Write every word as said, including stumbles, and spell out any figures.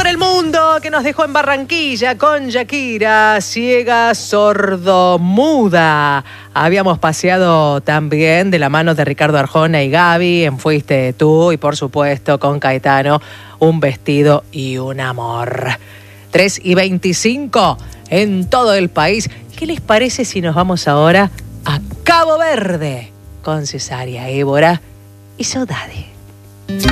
por el mundo que nos dejó en Barranquilla con Shakira, ciega, sordo, muda. Habíamos paseado también de la mano de Ricardo Arjona y Gaby en Fuiste Tú y por supuesto con Caetano, Un vestido y un amor. tres y veinticinco en todo el país. ¿Qué les parece si nos vamos ahora a Cabo Verde con Cesárea Évora y Saudade?